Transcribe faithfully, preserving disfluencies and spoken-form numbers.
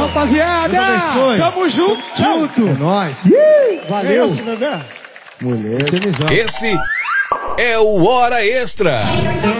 rapaziada. Deus abençoe. Tamo junto. Junto. É nóis. Valeu. É isso, bebê. Mulher. Esse é o Hora Extra.